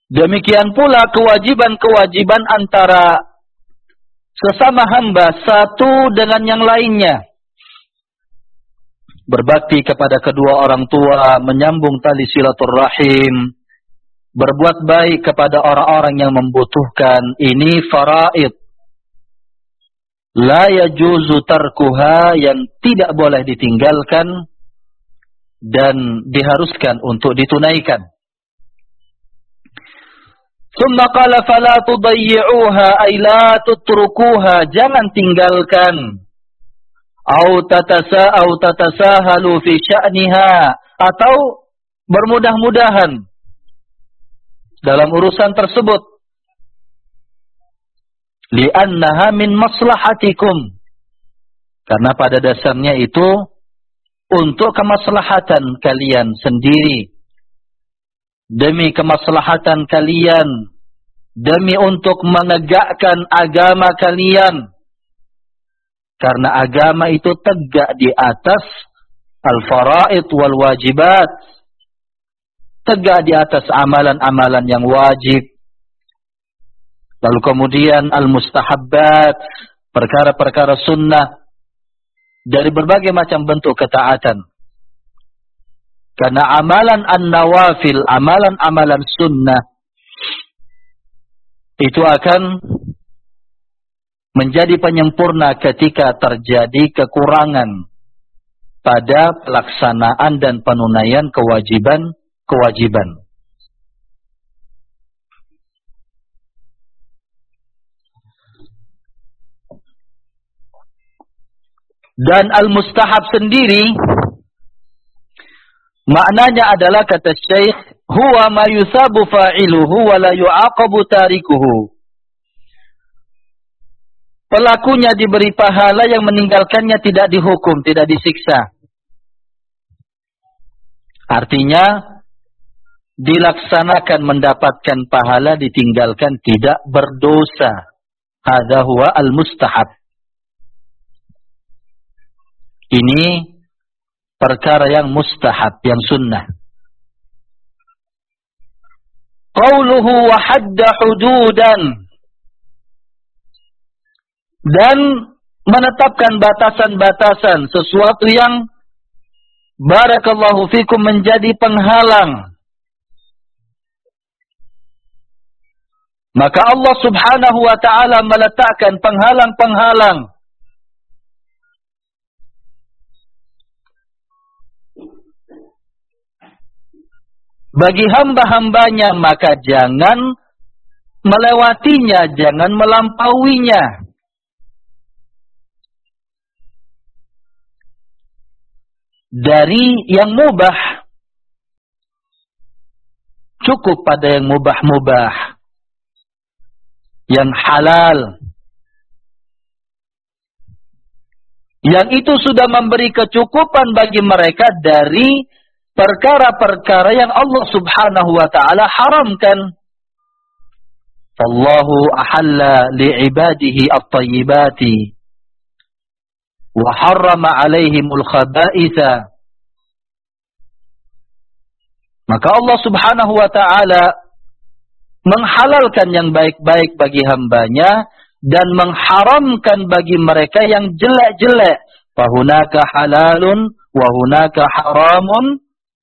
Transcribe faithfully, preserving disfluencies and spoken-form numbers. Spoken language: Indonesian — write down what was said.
Demikian pula kewajiban-kewajiban antara sesama hamba satu dengan yang lainnya. Berbakti kepada kedua orang tua, menyambung tali silaturrahim, berbuat baik kepada orang-orang yang membutuhkan. Ini faraid. La yajuzu tarkuha, yang tidak boleh ditinggalkan dan diharuskan untuk ditunaikan. Tsumma qala fala tudayyi'uha ay la tutrukuha, jangan tinggalkan. Au tatasa au tatasahalu fi sya'niha, atau bermudah-mudahan dalam urusan tersebut. Li'annaha min maslahatikum, karena pada dasarnya itu untuk kemaslahatan kalian sendiri. Demi kemaslahatan kalian, demi untuk menegakkan agama kalian. Karena agama itu tegak di atas al-faraid wal wajibat. Tegak di atas amalan-amalan yang wajib. Lalu kemudian al-mustahabbat, perkara-perkara sunnah, dari berbagai macam bentuk ketaatan. Karena amalan an-nawafil, amalan-amalan sunnah, itu akan menjadi penyempurna ketika terjadi kekurangan pada pelaksanaan dan penunaian kewajiban-kewajiban. Dan al-mustahab sendiri maknanya adalah, kata Syekh, huwa ma yusabu fa'iluhu wa la yu'aqabu tarikuhu. Pelakunya diberi pahala, yang meninggalkannya tidak dihukum, tidak disiksa. Artinya dilaksanakan mendapatkan pahala, ditinggalkan tidak berdosa. Hadza huwa al-mustahab. Ini perkara yang mustahab, yang sunnah. Qauluhu wa hadda hududan, dan menetapkan batasan-batasan, sesuatu yang barakallahu fikum menjadi penghalang. Maka Allah subhanahu wa ta'ala meletakkan penghalang-penghalang bagi hamba-hambanya, maka jangan melewatinya, jangan melampauinya. Dari yang mubah, cukup pada yang mubah-mubah, yang halal, yang itu sudah memberi kecukupan bagi mereka dari perkara-perkara yang Allah subhanahu wa ta'ala haramkan. Fallahu ahalla li'ibadihi at-tayyibati wa harrama alaihimul khaba'itha. Maka Allah subhanahu wa ta'ala menghalalkan yang baik-baik bagi hambanya dan mengharamkan bagi mereka yang jelek-jelek. Fahunaka halalun wa hunaka haramun